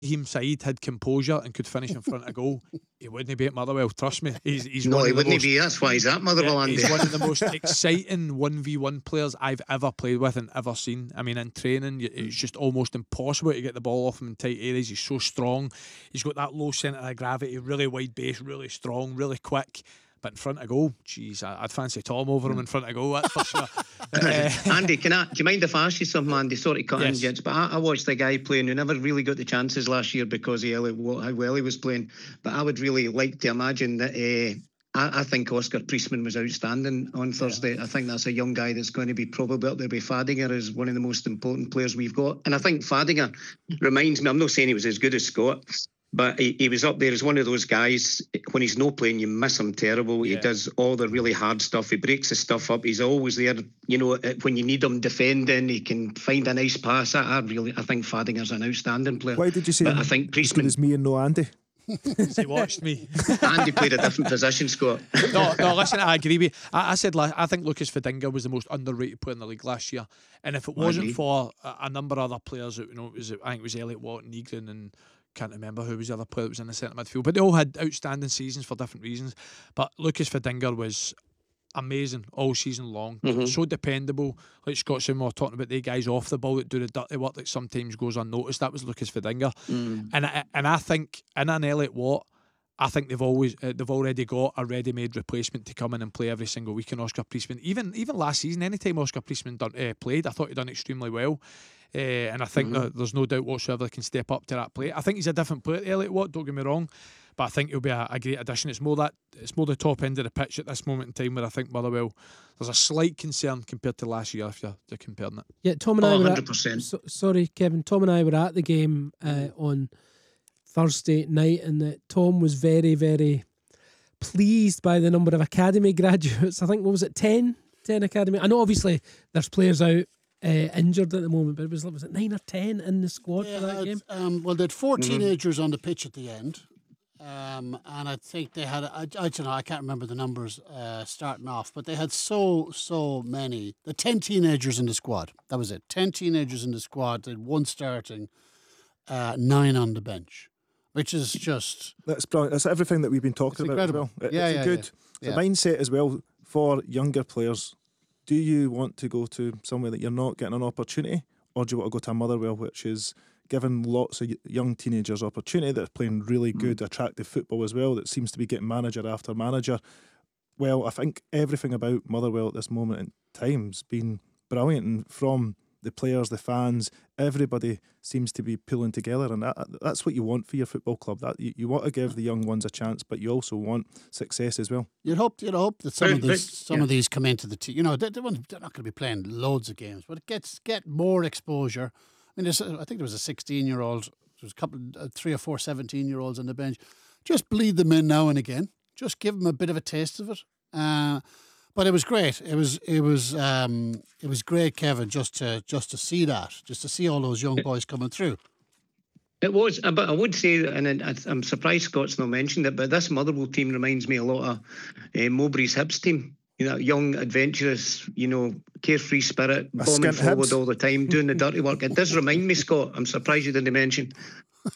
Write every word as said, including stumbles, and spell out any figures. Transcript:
Raheem Said had composure and could finish in front of goal, he wouldn't be at Motherwell, trust me. He's, he's no, one he of the wouldn't most, be. That's why he's at Motherwell, yeah, Andy. he's one of the most exciting one v one players I've ever played with and ever seen. I mean, in training, it's just almost impossible to get the ball off him in tight areas. He's so strong. He's got that low centre of gravity, really wide base, really strong, really quick. But in front of goal, geez, I'd fancy Tom over him in front of goal, that's for sure. uh, Andy, can I, do you mind if I ask you something, Andy? Sorry to cut yes. in, gents, but I, I watched the guy playing who never really got the chances last year because of Elliot Watt, how well he was playing. But I would really like to imagine that uh, I, I think Oscar Priestman was outstanding on Thursday. Yeah. I think that's a young guy that's going to be probably up there with Fadinger as one of the most important players we've got. And I think Fadinger reminds me, I'm not saying he was as good as Scott, but he, he was up there as one of those guys, when he's not playing, you miss him terrible. Yeah. He does all the really hard stuff. He breaks the stuff up. He's always there, you know, when you need him defending. He can find a nice pass. I, I really, I think Fadinger's an outstanding player. Why did you say but I think Priestman is me and no Andy? He watched me. Andy played a different position, Scott. No, no. Listen, I agree with you. I, I said I think Lucas Fadinga was the most underrated player in the league last year, and if it wasn't for a, a number of other players, you know, it was I think it was Elliot Watt and Negrin and. Can't remember who was the other player that was in the centre midfield, but they all had outstanding seasons for different reasons. But Lucas Fadinga was amazing all season long, mm-hmm. so dependable. Like Scott Simon were talking about, the guys off the ball that do the dirty work that sometimes goes unnoticed. That was Lucas Fadinga, mm. and I, and I think in an Elliot Watt, I think they've always uh, they've already got a ready-made replacement to come in and play every single week in Oscar Priestman. Even even last season, anytime Oscar Priestman done, uh, played, I thought he done extremely well. Uh, and I think mm-hmm. that there's no doubt whatsoever he can step up to that plate. I think he's a different player, Elliot Watt, don't get me wrong, but I think he'll be a, a great addition. It's more that it's more the top end of the pitch at this moment in time, where I think Motherwell, there's a slight concern compared to last year if you're, you're comparing it. Yeah, Tom and oh, I were one hundred percent. At, so, sorry, Kevin. Tom and I were at the game uh, on Thursday night, and that Tom was very, very pleased by the number of academy graduates. I think, what was it, ten? ten academy. I know obviously there's players out Uh, injured at the moment, but it was was it nine or ten in the squad yeah, for that game? Um, well, they had four mm-hmm. teenagers on the pitch at the end, um, and I think they had I, I don't know I can't remember the numbers uh, starting off, but they had so so many. The ten teenagers in the squad. That was it. Ten teenagers in the squad. They had one starting, uh, nine on the bench, which is just that's brilliant. That's everything that we've been talking about incredible. as well. It, yeah, it's yeah, a good yeah. the yeah. mindset as well for younger players. Do you want to go to somewhere that you're not getting an opportunity, or do you want to go to a Motherwell which is giving lots of young teenagers opportunity, that are playing really good, mm. attractive football as well, that seems to be getting manager after manager? Well, I think everything about Motherwell at this moment in time's been brilliant, and from the players, the fans, everybody seems to be pulling together, and that, that's what you want for your football club. That you, you want to give the young ones a chance, but you also want success as well. You'd hope, you'd hope that some but, of these, but, some yeah. of these come into the team. You know, they, they won't, they're not going to be playing loads of games, but it gets get more exposure. I mean, there's, I think there was a sixteen-year-old, there was a couple, uh, three or four seventeen-year-olds on the bench. Just bleed them in now and again. Just give them a bit of a taste of it. Uh, But it was great. It was it was um, it was great, Kevin, just to just to see that, just to see all those young boys coming through. It was, but I would say, and I'm surprised Scott's not mentioned it, but this Motherwell team reminds me a lot of uh, Mowbray's Hibs team. You know, young, adventurous, you know, carefree spirit, bombing forward all the time, doing the dirty work. It does remind me, Scott. I'm surprised you didn't mention.